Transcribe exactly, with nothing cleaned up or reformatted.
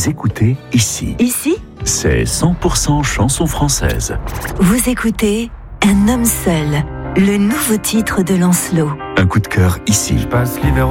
Vous écoutez Ici. Ici, C'est cent pour cent chanson française. vous écoutez Un homme seul, le nouveau titre de Lancelot. Un coup de cœur ici. Je passe l'hiver